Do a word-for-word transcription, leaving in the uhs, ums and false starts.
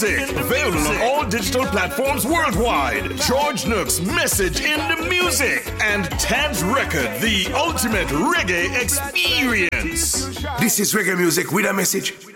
music. Available on all digital platforms worldwide. George Nook's Message in the Music. And Tans Record, the ultimate reggae experience. This is reggae music with a message.